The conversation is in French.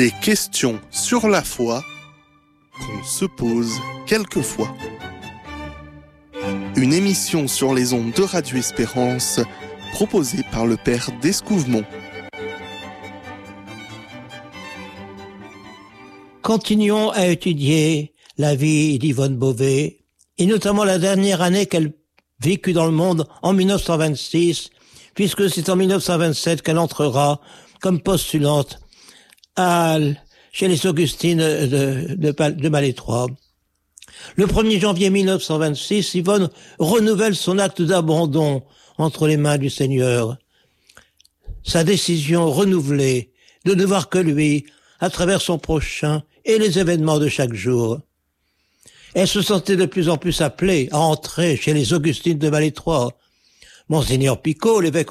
Des questions sur la foi qu'on se pose quelquefois. Une émission sur les ondes de Radio Espérance proposée par le père d'Escouvemont. Continuons à étudier la vie d'Yvonne Beauvais, et notamment la dernière année qu'elle vécut dans le monde en 1926, puisque c'est en 1927 qu'elle entrera comme postulante chez les Augustines de Malétroit. Le 1er janvier 1926, Yvonne renouvelle son acte d'abandon entre les mains du Seigneur. Sa décision renouvelée de ne voir que lui à travers son prochain et les événements de chaque jour. Elle se sentait de plus en plus appelée à entrer chez les Augustines de Malétroit. Monseigneur Picot, l'évêque